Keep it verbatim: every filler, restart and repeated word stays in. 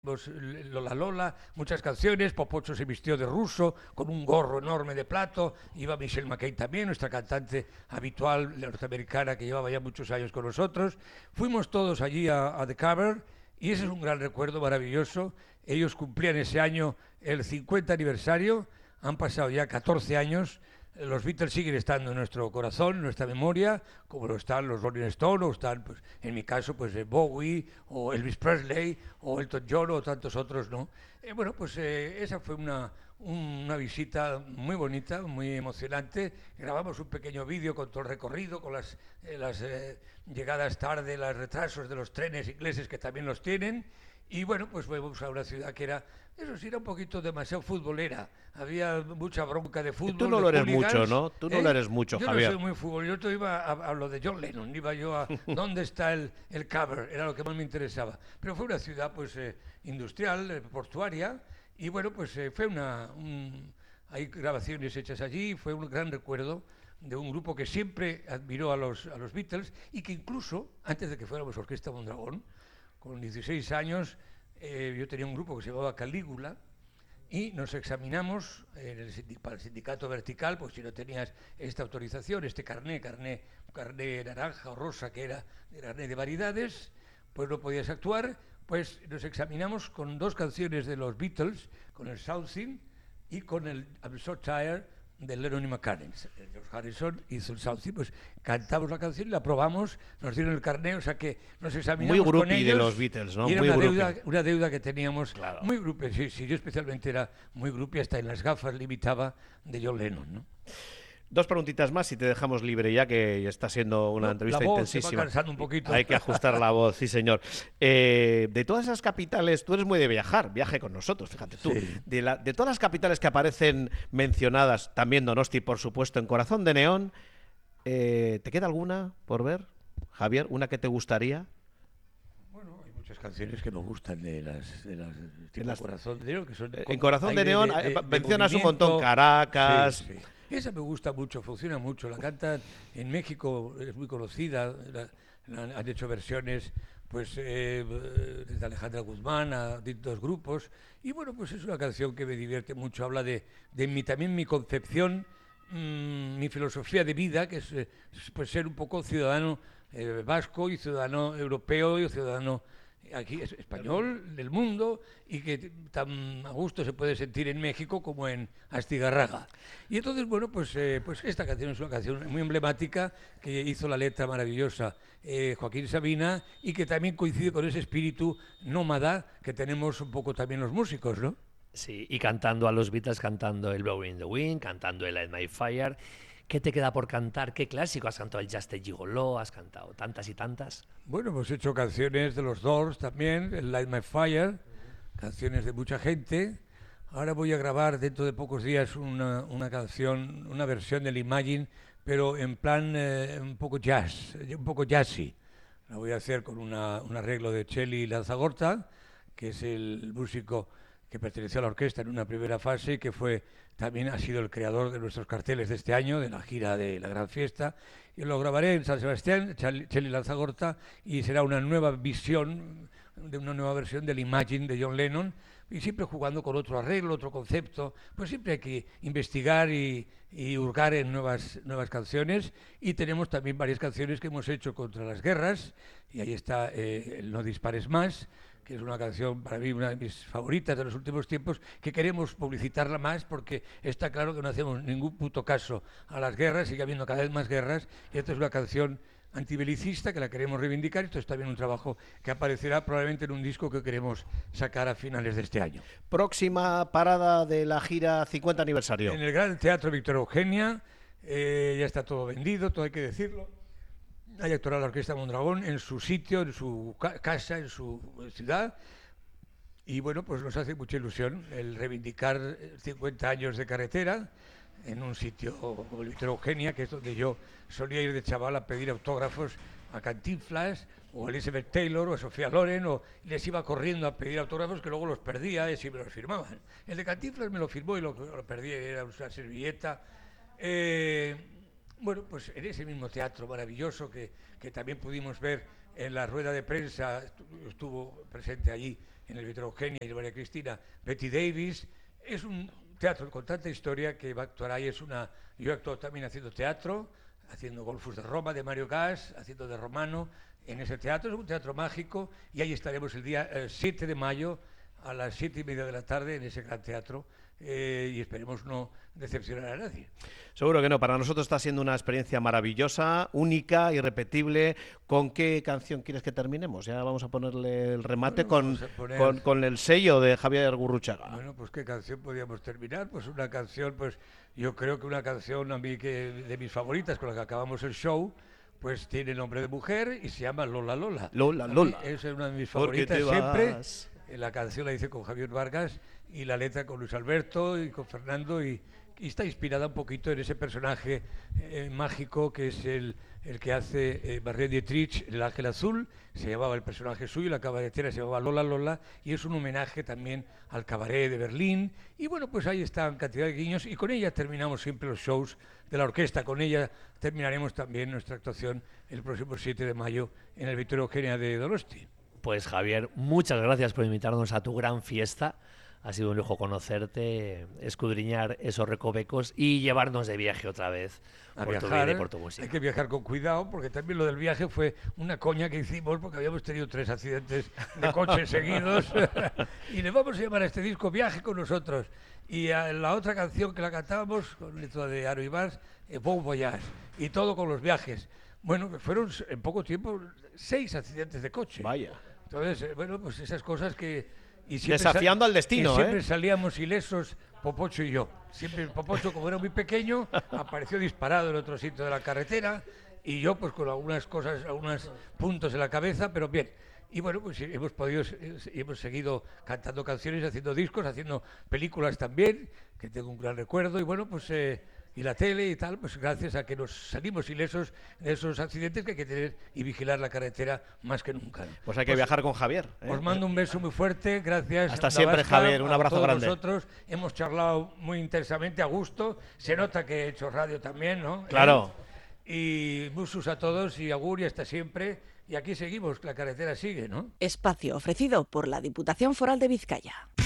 Lola Lola, muchas canciones. Popocho se vistió de ruso con un gorro enorme de plato. Iba Michelle McCain también, nuestra cantante habitual norteamericana que llevaba ya muchos años con nosotros. Fuimos todos allí a, a The Cover y ese es un gran recuerdo maravilloso. Ellos cumplían ese año el cincuenta aniversario, han pasado ya catorce años. Los Beatles siguen estando en nuestro corazón, en nuestra memoria, como lo están los Rolling Stones, o están, pues, en mi caso, pues Bowie, o Elvis Presley, o Elton John, o tantos otros, ¿no? Eh, bueno, pues eh, esa fue una, una visita muy bonita, muy emocionante. Grabamos un pequeño vídeo con todo el recorrido, con las, eh, las eh, llegadas tarde, los retrasos de los trenes ingleses que también los tienen. Y bueno, pues fuimos a una ciudad que era, eso sí, era un poquito demasiado futbolera. Había mucha bronca de Tú fútbol, no de lo eres mucho, hooligans. ¿no? Tú no lo ¿Eh? eres mucho, Yo no soy Javier. muy fútbol, yo te iba a, a lo de John Lennon, iba yo a dónde está el, el cover, era lo que más me interesaba. Pero fue una ciudad pues eh, industrial, eh, portuaria, y bueno, pues eh, fue una... Un, hay grabaciones hechas allí, fue un gran recuerdo de un grupo que siempre admiró a los, a los Beatles y que incluso, antes de que fuéramos Orquesta Mondragón, con dieciséis años, eh, yo tenía un grupo que se llamaba Calígula y nos examinamos en el, para el sindicato vertical, pues si no tenías esta autorización, este carné, carné, carné naranja o rosa, que era de carné de variedades, pues no podías actuar. Pues nos examinamos con dos canciones de los Beatles, con el Something y con el I'm So Tired de Lennon y McCartney. George Harrison hizo el Something, pues cantamos la canción, la probamos, nos dieron el carné, o sea que nos examinamos Muy con groupie ellos. de los Beatles, ¿no? Y era Muy una groupie. deuda, una deuda que teníamos, Claro. muy groupie, sí, sí, yo especialmente era muy groupie, hasta en las gafas limitaba de John Lennon, ¿no? Dos preguntitas más y te dejamos libre ya, que está siendo una No, entrevista la voz intensísima. se va cansando un poquito. Hay que ajustar la voz, sí señor. Eh, de todas esas capitales, tú eres muy de viajar, viaje con nosotros, fíjate tú. Sí. De, la, de todas las capitales que aparecen mencionadas, también Donosti, por supuesto, en Corazón de Neón, eh, ¿te queda alguna por ver, Javier? ¿Una que te gustaría? Bueno, hay muchas canciones que nos gustan de las, de las, tipo las- Corazón de Neón, que son En con Corazón de aire Neón de- de- de mencionas un movimiento. montón Caracas. Sí, sí. Esa me gusta mucho, funciona mucho. La cantan en México, es muy conocida. La, la- han hecho versiones, pues, eh, desde Alejandra Guzmán a distintos grupos. Y bueno, pues es una canción que me divierte mucho. Habla de, de mi, también mi concepción, mmm, mi filosofía de vida, que es, eh, pues ser un poco ciudadano eh, vasco y ciudadano europeo y ciudadano aquí es español del mundo y que tan a gusto se puede sentir en México como en Astigarraga. Y entonces, bueno, pues, eh, pues esta canción es una canción muy emblemática que hizo la letra maravillosa eh, Joaquín Sabina y que también coincide con ese espíritu nómada que tenemos un poco también los músicos, ¿no? Sí, y cantando a los Beatles, cantando el Blowing in the Wind, cantando el Light My Fire. ¿Qué te queda por cantar? ¿Qué clásico? ¿Has cantado el Just a Gigolo? ¿Has cantado tantas y tantas? Bueno, hemos hecho canciones de los Doors también, el Light My Fire, canciones de mucha gente. Ahora voy a grabar dentro de pocos días una, una canción, una versión del Imagine, pero en plan eh, un poco jazz, un poco jazzy. La voy a hacer con una, un arreglo de Cheli Lanzagorta, que es el músico que perteneció a la orquesta en una primera fase y que fue, también ha sido el creador de nuestros carteles de este año, de la gira de la Gran Fiesta. Y lo grabaré en San Sebastián, Cheli Lanzagorta, y será una nueva visión, de una nueva versión del Imagine de John Lennon, y siempre jugando con otro arreglo, otro concepto. Pues siempre hay que investigar y, y hurgar en nuevas, nuevas canciones. Y tenemos también varias canciones que hemos hecho contra las guerras, y ahí está eh, el No Dispares Más, que es una canción para mí una de mis favoritas de los últimos tiempos, que queremos publicitarla más porque está claro que no hacemos ningún puto caso a las guerras, sigue habiendo cada vez más guerras, y esta es una canción antibelicista que la queremos reivindicar. Esto es también un trabajo que aparecerá probablemente en un disco que queremos sacar a finales de este año. Próxima parada de la gira cincuenta aniversario. En el Gran Teatro Víctor Eugenia, eh, ya está todo vendido, todo hay que decirlo. Hay actuado la Orquesta Mondragón en su sitio, en su ca casa, en su ciudad. Y bueno, pues nos hace mucha ilusión el reivindicar cincuenta años de carretera en un sitio como el Víctor Eugenia, que es donde yo solía ir de chaval a pedir autógrafos a Cantinflas o a Elizabeth Taylor o a Sofía Loren, o les iba corriendo a pedir autógrafos que luego los perdía y si me los firmaban. El de Cantinflas me lo firmó y lo, lo perdí, era una servilleta. Eh, Bueno, pues en ese mismo teatro maravilloso que, que también pudimos ver en la rueda de prensa, estuvo presente allí en el Víctor Eugenia y el María Cristina, Betty Davis. Es un teatro con tanta historia que va a actuar ahí. Es una, yo he actuado también haciendo teatro, haciendo Golfos de Roma de Mario Gas, haciendo de Romano en ese teatro. Es un teatro mágico y ahí estaremos el día eh, siete de mayo a las siete y media de la tarde en ese gran teatro. Eh, y esperemos no decepcionar a nadie. Seguro que no, para nosotros está siendo una experiencia maravillosa, única, irrepetible. ¿Con qué canción quieres que terminemos? Ya vamos a ponerle el remate Bueno, con, poner... con, con el sello de Javier Gurruchaga. Bueno, pues ¿qué canción podíamos terminar? Pues una canción, pues yo creo que una canción a mí que de mis favoritas, con la que acabamos el show, pues tiene nombre de mujer y se llama Lola Lola. Lola Lola. Es una de mis favoritas siempre. La canción la hice con Javier Vargas y la letra con Luis Alberto y con Fernando, y, y está inspirada un poquito en ese personaje eh, mágico que es el, el que hace eh, Marlene Dietrich, el Ángel Azul. Se llamaba el personaje suyo, la cabaretera se llamaba Lola Lola, y es un homenaje también al cabaret de Berlín. Y bueno, pues ahí están cantidad de guiños, y con ella terminamos siempre los shows de la orquesta. Con ella terminaremos también nuestra actuación el próximo siete de mayo en el Víctor Eugenia de Donosti. Pues Javier, muchas gracias por invitarnos a tu gran fiesta. Ha sido un lujo conocerte, escudriñar esos recovecos y llevarnos de viaje otra vez a por viajar, tu vida y por tu música. Hay que viajar con cuidado, porque también lo del viaje fue una coña que hicimos, porque habíamos tenido tres accidentes de coche seguidos. Y le vamos a llamar a este disco Viaje con nosotros. Y a la otra canción que la cantábamos, con letra de Aro Ibars, eh, Bon Voyage. Y todo con los viajes. Bueno, fueron en poco tiempo seis accidentes de coche. Vaya. Entonces, eh, bueno, pues esas cosas que... Y desafiando al destino, y siempre ¿eh? salíamos ilesos, Popocho y yo. Siempre Popocho, como era muy pequeño, apareció disparado en otro sitio de la carretera, y yo pues con algunas cosas, algunos puntos en la cabeza, pero bien. Y bueno, pues hemos podido, hemos seguido cantando canciones, haciendo discos, haciendo películas también, que tengo un gran recuerdo, y bueno, pues... Eh, y la tele y tal, pues gracias a que nos salimos ilesos de esos accidentes que hay que tener y vigilar la carretera más que nunca. Pues hay que pues, viajar con Javier. ¿eh? Os mando un beso muy fuerte, gracias. Hasta siempre, Javier, un abrazo grande. Nosotros hemos charlado muy intensamente, a gusto. Se nota que he hecho radio también, ¿no? Claro. ¿Eh? Y musos a todos y agur y hasta siempre. Y aquí seguimos, la carretera sigue, ¿no? Espacio ofrecido por la Diputación Foral de Vizcaya.